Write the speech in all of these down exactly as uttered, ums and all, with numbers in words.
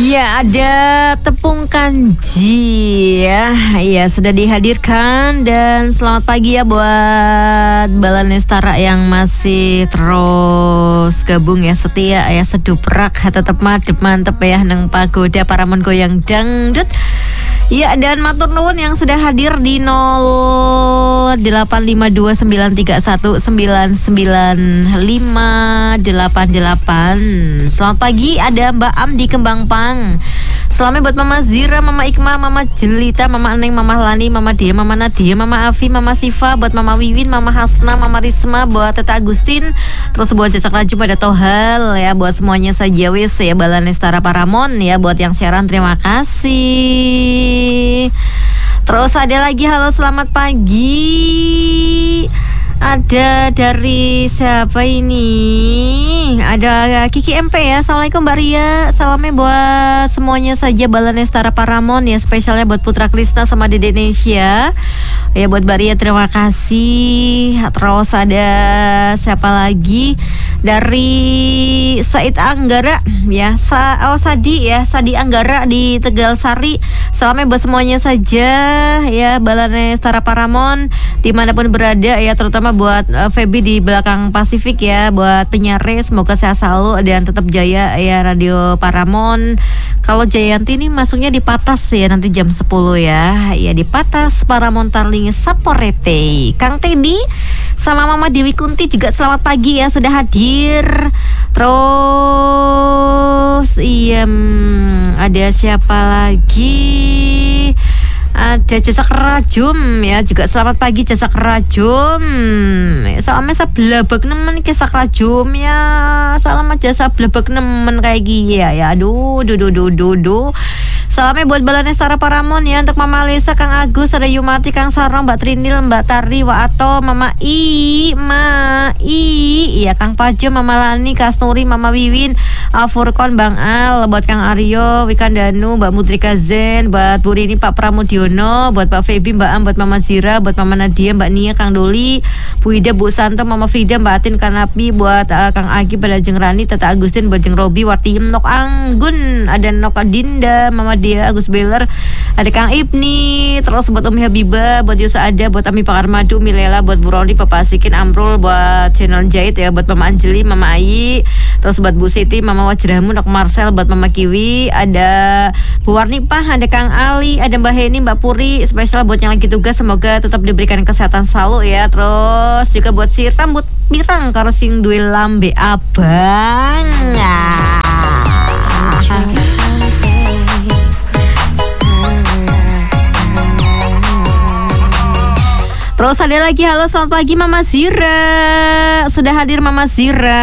Ya, ada tepung kanji ya. Ya, sudah dihadirkan. Dan selamat pagi ya buat Balanestara yang masih terus gabung ya, setia ya, seduprak tetap madep mantep ya nang pagoda paramon goyang dangdut. Ya, dan matur nuwun yang sudah hadir di nol delapan lima dua sembilan tiga satu sembilan sembilan lima delapan delapan. Selamat pagi, ada Mbak Am di Kembang Pang. Selamat buat Mama Zira, Mama Ikma, Mama Jelita, Mama Neng, Mama Lani, Mama Dia, Mama Nadia, Mama Afi, Mama Siva, buat Mama Wiwin, Mama Hasna, Mama Risma, buat Teta Agustin, terus buat Jacak Raju pada Tohal ya, buat semuanya saja wis ya Balanestara Paramon ya, buat yang siaran terima kasih. Terus ada lagi, halo selamat pagi. Ada dari siapa ini? Ada Kiki M P ya. Assalamualaikum Mbak Ria. Salamnya buat semuanya saja Balanestara Paramon ya, spesialnya buat Putra Krisna sama Dede Nesya. Ya buat Mbak Ria terima kasih. Terus ada siapa lagi? Dari Said Anggara ya. Sa oh Sadi ya, Sadi Anggara di Tegal Sari. Salamnya buat semuanya saja ya Balanestara Paramon dimanapun berada ya, terutama buat uh, Feby di belakang Pasifik ya, buat penyiarnya semoga sehat selalu dan tetap jaya ya Radio Paramon. Kalau Jayanti ini masuknya di Patas ya nanti jam sepuluh ya. Ya di Patas Paramon Tarling Saporete. Kang Teddy sama Mama Dewi Kunti juga selamat pagi ya, sudah hadir. Terus iya hmm, ada siapa lagi? Ada Jasa Kerajum ya, juga selamat pagi Jasa Kerajum. Salamnya sablabek nemen Jasa Kerajum ya. Salam Jasa blabek nemen kayak gini ya. Ya aduh duh duh duh duh duh. Salamnya buat Balanestara Paramon ya, untuk Mama Lisa, Kang Agus, ada Yumati, Kang Sarong, Mbak Trinil, Mbak Tari, Wa Ato, Mama I, Ma I, iya Kang Pajo, Mama Lani, Kasturi, Mama Wiwin, Alfurkon, Bang Al, buat Kang Aryo, Wikandanu, Mbak Mutrika Zen, buat Bu Rini, Pak Pramudiono, buat Pak Feby, Mbak Am, buat Mama Zira, buat Mama Nadia, Mbak Nia, Kang Doli, Bu Ida, Bu Santo, Mama Frida, Mbak Atin, Kanapi, buat uh, Kang Agi, pada Jeng Rani, Tata Agustin, buat Jeng Robi, Wartiem, Nok Anggun, ada Nok Adinda, Mama Dia, Agus Beler, ada Kang Ibni, terus buat Umi Habibah, buat Yusa Ada, buat Ami Pakar Madu, Milela, buat Bu Roni, Papa Asikin, Amrul, buat channel Jahit ya, buat Mama Anjeli, Mama Ayi, terus buat Bu Siti, Mama Wajrahmu, Nok Marcel, buat Mama Kiwi, ada Bu Warni Pah, ada Kang Ali, ada Mbak Heni, Mbak Puri, spesial buat yang lagi tugas, semoga tetap diberikan kesehatan selalu ya. Terus juga buat si rambut pirang karo sing duwe lambe abang. Nah. Terus ada lagi, halo selamat pagi Mama Zira. Sudah hadir Mama Zira.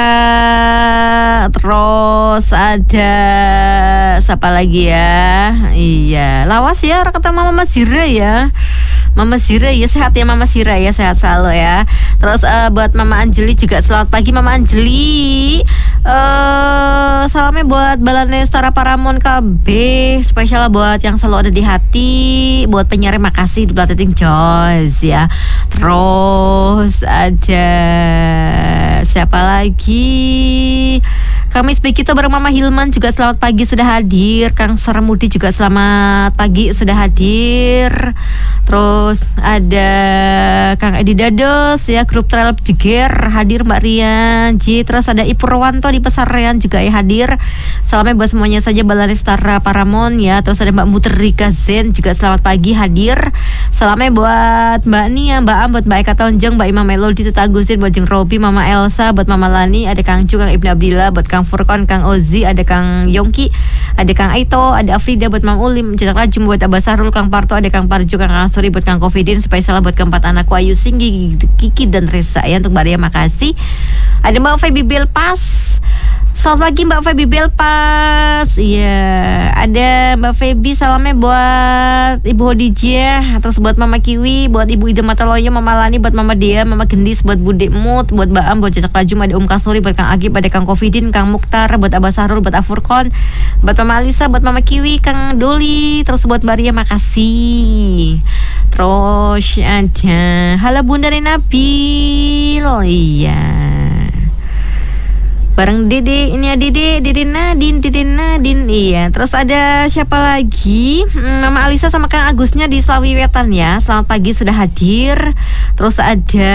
Terus ada siapa lagi ya? Iya, lawas ya kata Mama Zira ya. Mama Zira ya, sehat ya Mama Zira ya, sehat selalu ya. Terus uh, buat Mama Anjeli juga selamat pagi Mama Anjeli. Uh, salamnya buat Balanestara Paramon K B, spesial buat yang selalu ada di hati, buat penyiar makasih di Blateting Joyce ya. Terus ada siapa lagi? Kami speak kita bareng Mama Hilman juga selamat pagi sudah hadir. Kang Sarmudi juga selamat pagi sudah hadir. Terus ada Kang Edi Dados ya, grup Trail Jeger hadir Mbak Rian Ji. Terus ada Ibu Rowanto di Pesarean juga ya hadir. Salamnya buat semuanya saja Balanestara Paramon ya. Terus ada Mbak Mutrika Zen juga selamat pagi hadir. Salamnya buat Mbak Nia, Mbak Am, buat Mbak Eka Tonjong, Mbak Imam Melody, Teta Agustin, buat Jeng Robi, Mama Elsa, buat Mama Lani, ada Kang Ju, Kang Ibnu Abdillah, buat Kang Furkon, Kang Ozi, ada Kang Yongki, ada Kang Aito, ada Afrida, buat Mam Ulim, Jejak Rajum, buat Abah Sarul, Kang Parto, ada Kang Parjo, Kang Asuri, buat Kang Kofidin, supaya salah buat keempat anakku Ayu Singgi, Kiki dan Reza ya, untuk Mbak Ria makasih. Ada Mbak Feby Belpas. Selamat pagi Mbak Feby Belpas. Iya, ada Mbak Feby, salamnya buat Ibu Hodijah, terus buat Mama Kiwi, buat Ibu Ida Mataloyo, Mama Lani, buat Mama Dea, Mama Gendis, buat Bude Mut, buat Mbak Am, buat Jejak Rajum, ada Um Kasuri, buat Kang Agib, ada Kang Kofidin, Kang Mukhtar, buat Abah Sarul, buat Afurkon, buat Mama Alisa, buat Mama Kiwi, Kang Doli, terus buat Mbak Ria makasih. Terus ada halo Bunda Nabil. Iya. bareng Dede, ini ya Dede, Dede Nadine, Dede Nadine, iya. Terus ada siapa lagi? Hmm, Mama Alisa sama Kang Agusnya di Slawi Wetan ya. Selamat pagi sudah hadir. Terus ada,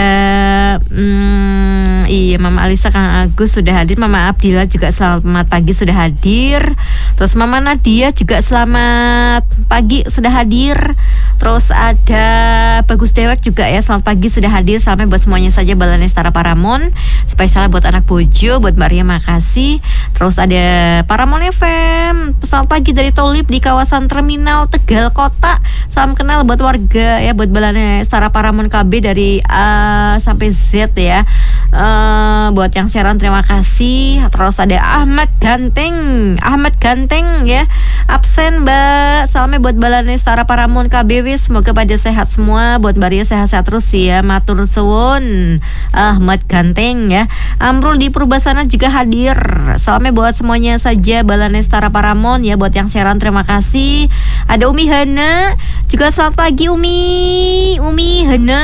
hmm, iya Mama Alisa, Kang Agus sudah hadir. Mama Abdillah juga selamat pagi sudah hadir. Terus Mama Nadia juga selamat pagi sudah hadir. Terus ada Bagus Dewek juga ya, selamat pagi sudah hadir. Sampai buat semuanya saja Balane Setara Paramon. Spesial buat anak Bojo, buat Mbak Ria makasih. Terus ada Paramon F M. Selamat pagi dari Tolip di kawasan Terminal Tegal Kota. Salam kenal buat warga ya, buat Balane Setara Paramon K B dari A sampai Z ya. Uh, buat yang siaran terima kasih. Terus ada Ahmad Ganteng, Ahmad Ganteng ya, absen Mbak. Salamnya buat Balane Setara Paramon K B W. Semoga pada sehat semua. Buat Mbak Ria sehat-sehat terus ya. Matur suwun Ahmad Ganteng ya. Amrul di Purbasana juga hadir. Salamnya buat semuanya saja Balane Setara Paramon ya. Buat yang siaran terima kasih. Ada Umi Hana juga, selamat pagi Umi. Umi Hana,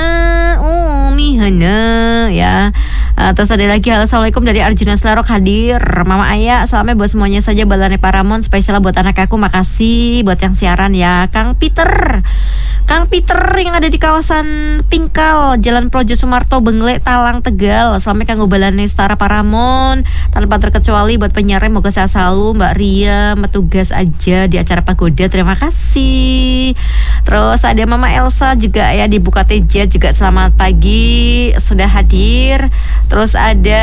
Umi Hana ya. Uh, terus ada lagi, halo assalamualaikum dari Arjuna Selarok hadir. Mama Ayah, salamnya buat semuanya saja Balane Paramon. Spesial buat anak aku, makasih. Buat yang siaran ya, Kang Peter, Kang Peter yang ada di kawasan Pingkal, Jalan Projo Sumarto, Bengle, Talang, Tegal. Salamnya kanggo Balane Setara Paramon. Tanpa terkecuali buat penyiar, moga sehat selalu. Mbak Ria metugas aja di acara Pagoda, terima kasih. Terus ada Mama Elsa juga ya di Bukateja juga, selamat pagi sudah hadir. Terus ada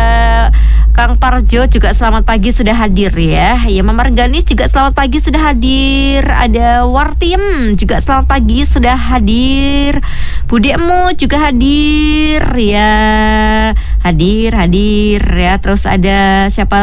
Kang Parjo juga selamat pagi sudah hadir ya. Ya Mama Reganis juga selamat pagi sudah hadir. Ada Wartim juga selamat pagi sudah hadir. Bude Emu juga hadir ya. Hadir, hadir ya. Terus ada siapa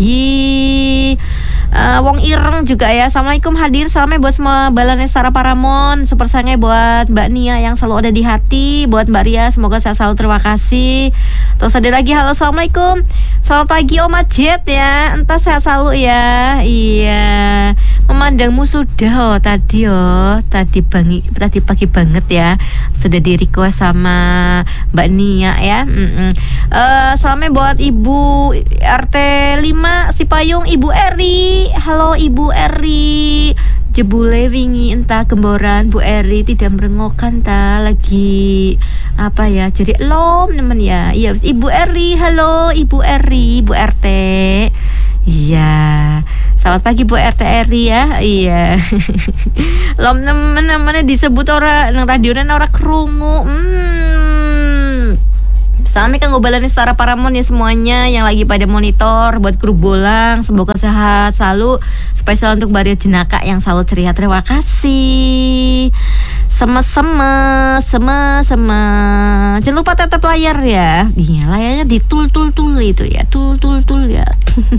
lagi? Uh, Wong Ireng juga ya, assalamualaikum hadir. Salamnya buat semua Balane Setara Paramon. Super sayangnya buat Mbak Nia yang selalu ada di hati. Buat Mbak Ria semoga sehat selalu, terima kasih. Terus ada lagi, halo assalamualaikum, selamat pagi Oma Jet ya. Entah sehat selalu ya. Iya, memandangmu sudah oh tadi oh tadi bangi tadi pagi banget ya, sudah di request sama Mbak Nia ya. Mm-mm. Uh, salamnya buat Ibu R T lima Sipayung, Ibu Eri. Halo Ibu Eri, jebule wingi entah gemboran Bu Eri tidak merengokan ta lagi apa ya, jadi lom nemen ya. Iya Ibu Eri, halo Ibu Eri, Bu R T. Iya, selamat pagi Bu R T Eri ya. Iya. Lom nemen namanya disebut ora nang radionan ora krungu. Hmm. Salamnya kanggo Balane Setara Paramon ya semuanya yang lagi pada monitor. Buat kru bolang, semoga sehat selalu. Spesial untuk Baria Jenaka yang selalu ceria, terima kasih. Sama-sama, sama-sama. Jangan lupa tetap layar ya. Iya, layarnya ditul-tul-tul itu ya, tul-tul-tul ya.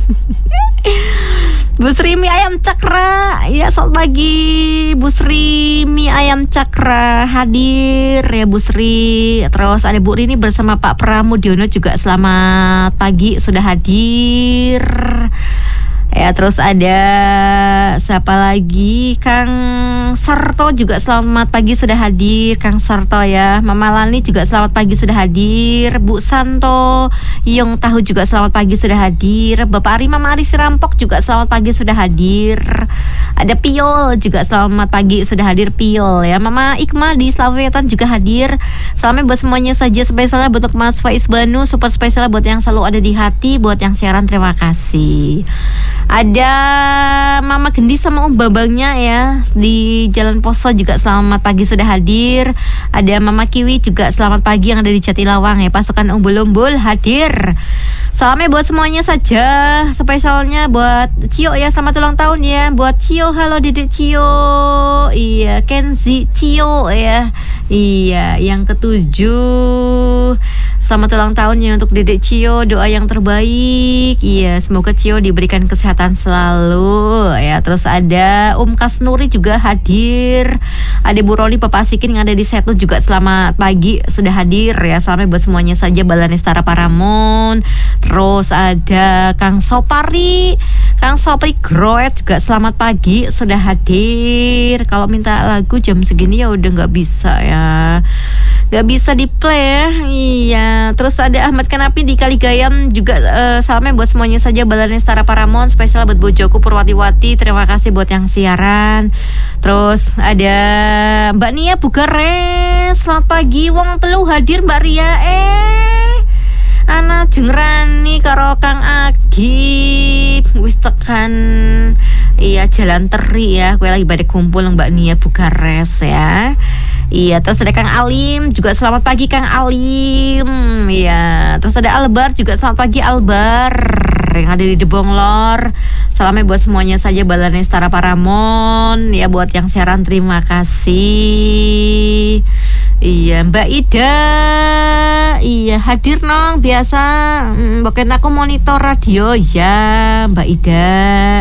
Bu Sri mie ayam Cakra ya, selamat pagi Bu Sri mie ayam Cakra hadir ya Bu Sri. Terus ada Bu Rini bersama Pak Pramudiono juga selamat pagi sudah hadir ya. Terus ada siapa lagi, Kang Sarto juga selamat pagi sudah hadir. Kang Sarto ya. Mama Lani juga selamat pagi sudah hadir. Bu Santo Yung Tahu juga selamat pagi sudah hadir. Bapak Ari, Mama Ari Sirampok juga selamat pagi sudah hadir. Ada Piol juga selamat pagi sudah hadir, Piol ya. Mama Ikma di Slawetan juga hadir. Salamnya buat semuanya saja, spesialnya buat Mas Faiz Banu, super spesial buat yang selalu ada di hati. Buat yang siaran terima kasih. Ada Mama Gendis sama Om Babangnya ya di Jalan Poso juga selamat pagi sudah hadir. Ada Mama Kiwi juga selamat pagi yang ada di Jatilawang ya. Pasukan Umbul-Umbul hadir. Salamnya buat semuanya saja. Spesialnya buat Cio ya, selamat ulang tahun ya. Buat Cio, halo Dedek Cio. Iya, Kenzi Cio ya. Iya, yang ketujuh. Selamat ulang tahunnya untuk Dedek Cio, doa yang terbaik. Iya, semoga Cio diberikan kesehatan selalu ya. Terus ada Om Kasnuri juga hadir. Ada Bu Roli Bapak Sikin yang ada di Setu juga selamat pagi sudah hadir ya. Selamat buat semuanya saja Balane Setara Paramon. Terus ada Kang Sopari, Kang Sopri Groet juga selamat pagi sudah hadir. Kalau minta lagu jam segini ya udah nggak bisa ya. Gak bisa di play ya. Iya. Terus ada Ahmad Kanapi di Kaligayam juga, uh, salamnya buat semuanya saja Balane Setara Paramount, spesial buat bojoku Purwatiwati. Terima kasih buat yang siaran. Terus ada Mbak Nia Bugares, selamat pagi. Wong telu hadir Mbak Ria. Eh Ana jengrani karo Kang Agib wis tekan iya Jalan Teri ya. Kue lagi pada kumpul Mbak Nia Bugares ya. Iya, terus ada Kang Alim juga, selamat pagi Kang Alim. Iya, terus ada Albar juga, selamat pagi Albar yang ada di Debonglor. Salamnya buat semuanya saja Balane Setara Paramount ya, buat yang siaran terima kasih. Iya, Mbak Ida, iya hadir nong biasa. Hmm, Bukan aku monitor radio ya, Mbak Ida.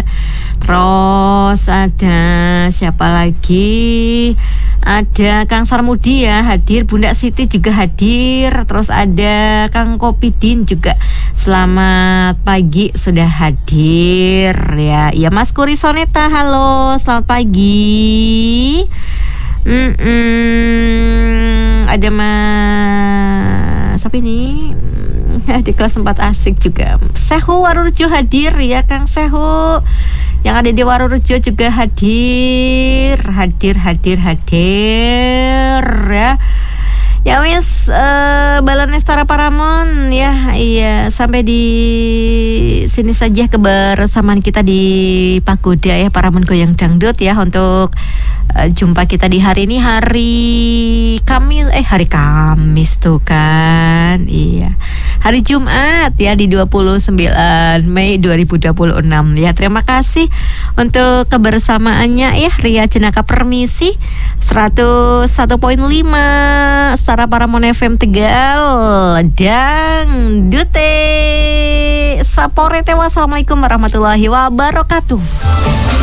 Terus ada siapa lagi? Ada Kang Sarmudi ya hadir, Bunda Siti juga hadir. Terus ada Kang Kopidin juga, selamat pagi sudah hadir ya. Ya Mas Kuri Soneta, halo selamat pagi. Mm-mm. Ada Mas siapa ini? Di kelas empat asik juga. Sehu Warurejo hadir ya Kang Sehu. Yang ada di Warurejo juga hadir, hadir, hadir, hadir ya. Ya wis, uh, Balane Setara Paramount ya, iya sampai di sini saja kebersamaan kita di Pagoda ya, Paramount Goyang Dangdut ya, untuk uh, jumpa kita di hari ini, hari Kamis, eh hari Kamis tuh kan, iya. Hari Jumat ya di dua puluh sembilan Mei dua ribu dua puluh enam ya. Terima kasih untuk kebersamaannya ya. Ria Jenaka permisi. seratus satu koma lima Setara Paramount F M Tegal Dangdute Sapore Tewa. Assalamualaikum warahmatullahi wabarakatuh.